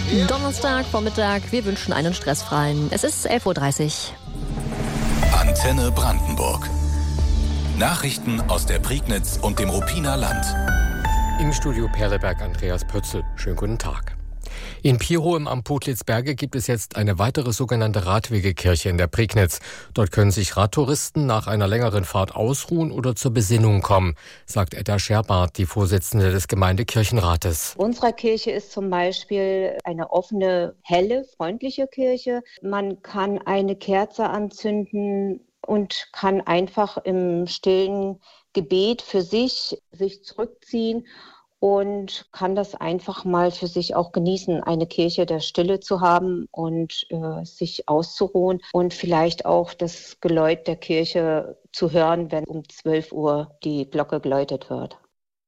Donnerstag, Vormittag, wir wünschen einen stressfreien. Es ist 11.30 Uhr. Antenne Brandenburg. Nachrichten aus der Prignitz und dem Ruppiner Land. Im Studio Perleberg Andreas Pötzl. Schönen guten Tag. In Pirow im Amt Putlitz-Berge gibt es jetzt eine weitere sogenannte Radwegekirche in der Prignitz. Dort können sich Radtouristen nach einer längeren Fahrt ausruhen oder zur Besinnung kommen, sagt Edda Scherbart, die Vorsitzende des Gemeindekirchenrates. Unsere Kirche ist zum Beispiel eine offene, helle, freundliche Kirche. Man kann eine Kerze anzünden und kann einfach im stillen Gebet für sich zurückziehen und kann das einfach mal für sich auch genießen, eine Kirche der Stille zu haben und sich auszuruhen und vielleicht auch das Geläut der Kirche zu hören, wenn um 12 Uhr die Glocke geläutet wird.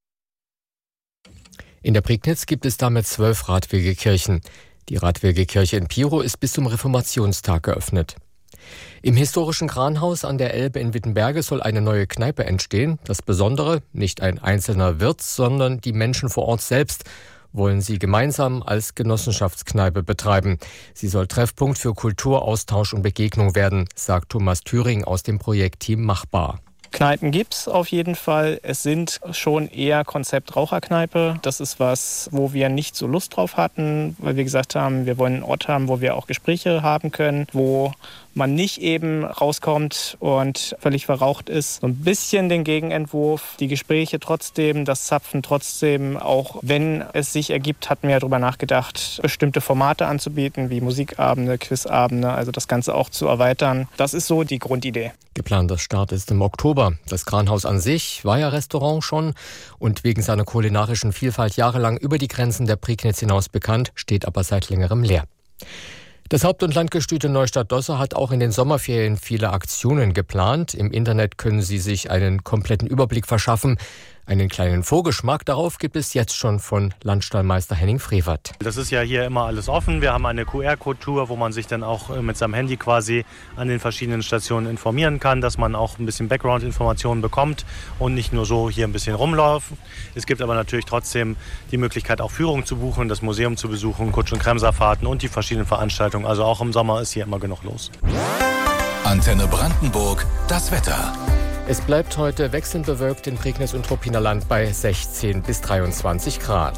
In der Prignitz gibt es damit 12 Radwegekirchen. Die Radwegekirche in Pirow ist bis zum Reformationstag geöffnet. Im historischen Kranhaus an der Elbe in Wittenberge soll eine neue Kneipe entstehen. Das Besondere, nicht ein einzelner Wirt, sondern die Menschen vor Ort selbst wollen sie gemeinsam als Genossenschaftskneipe betreiben. Sie soll Treffpunkt für Kultur, Austausch und Begegnung werden, sagt Thomas Thüring aus dem Projektteam Machbar. Kneipen gibt's auf jeden Fall. Es sind schon eher Konzept Raucherkneipe. Das ist was, wo wir nicht so Lust drauf hatten, weil wir gesagt haben, wir wollen einen Ort haben, wo wir auch Gespräche haben können, wo man nicht eben rauskommt und völlig verraucht ist. So ein bisschen den Gegenentwurf, die Gespräche trotzdem, das Zapfen trotzdem, auch wenn es sich ergibt, hatten wir darüber nachgedacht, bestimmte Formate anzubieten, wie Musikabende, Quizabende, also das Ganze auch zu erweitern. Das ist so die Grundidee. Geplanter Start ist im Oktober. Das Kranhaus an sich war ja Restaurant schon und wegen seiner kulinarischen Vielfalt jahrelang über die Grenzen der Prignitz hinaus bekannt, steht aber seit längerem leer. Das Haupt- und Landgestüt Neustadt-Dosse hat auch in den Sommerferien viele Aktionen geplant. Im Internet können Sie sich einen kompletten Überblick verschaffen. Einen kleinen Vorgeschmack darauf gibt es jetzt schon von Landstallmeister Henning Frevert. Das ist ja hier immer alles offen. Wir haben eine QR-Code-Tour, wo man sich dann auch mit seinem Handy quasi an den verschiedenen Stationen informieren kann, dass man auch ein bisschen Background-Informationen bekommt und nicht nur so hier ein bisschen rumlaufen. Es gibt aber natürlich trotzdem die Möglichkeit, auch Führungen zu buchen, das Museum zu besuchen, Kutsch- und Kremserfahrten und die verschiedenen Veranstaltungen. Also auch im Sommer ist hier immer genug los. Antenne Brandenburg, das Wetter. Es bleibt heute wechselnd bewölkt in Prignitz und Ruppiner Land bei 16 bis 23 Grad.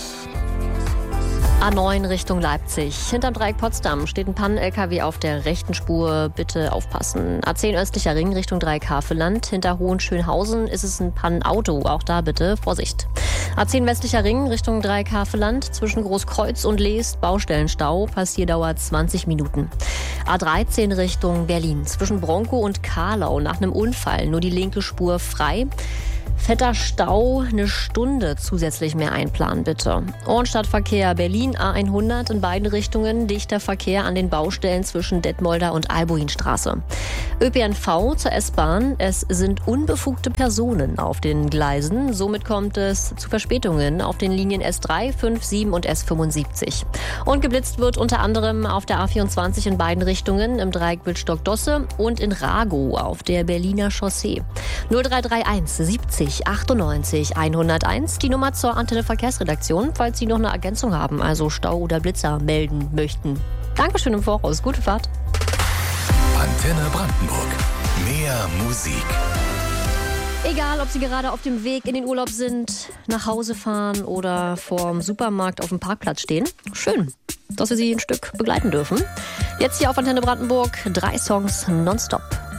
A9 Richtung Leipzig. Hinterm Dreieck Potsdam steht ein Pannen-LKW auf der rechten Spur. Bitte aufpassen. A10 östlicher Ring Richtung Dreieck Havelland. Hinter Hohenschönhausen ist es ein Pannenauto. Auch da bitte Vorsicht. A10 westlicher Ring Richtung Dreieck Havelland. Zwischen Großkreuz und Leest Baustellenstau. Passierdauer 20 Minuten. A13 Richtung Berlin. Zwischen Bronkow und Karlau nach einem Unfall. Nur die linke Spur frei. Fetter Stau, eine Stunde zusätzlich mehr einplanen, bitte. Ohrenstadtverkehr Berlin A100 in beiden Richtungen. Dichter Verkehr an den Baustellen zwischen Detmolder und Albuinstraße. ÖPNV zur S-Bahn. Es sind unbefugte Personen auf den Gleisen. Somit kommt es zu Verspätungen auf den Linien S3, 5, 7 und S75. Und geblitzt wird unter anderem auf der A24 in beiden Richtungen, im Dreieck Wittstock-Dosse und in Ragow auf der Berliner Chaussee. 0331 70 98 101, die Nummer zur Antenne Verkehrsredaktion, falls Sie noch eine Ergänzung haben, also Stau oder Blitzer melden möchten. Dankeschön im Voraus, gute Fahrt. Antenne Brandenburg, mehr Musik. Egal, ob Sie gerade auf dem Weg in den Urlaub sind, nach Hause fahren oder vorm Supermarkt auf dem Parkplatz stehen. Schön, dass wir Sie ein Stück begleiten dürfen. Jetzt hier auf Antenne Brandenburg 3 Songs nonstop.